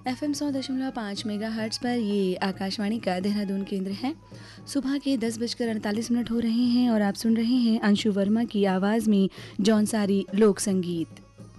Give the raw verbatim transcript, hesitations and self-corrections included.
F M सौ दशमलव पाँच मेगा हर्ट्स पर ये आकाशवाणी का देहरादून केंद्र है। सुबह के दस बजकर अड़तालीस मिनट हो रहे हैं और आप सुन रहे हैं अंशु वर्मा की आवाज़ में जौनसारी लोक संगीत।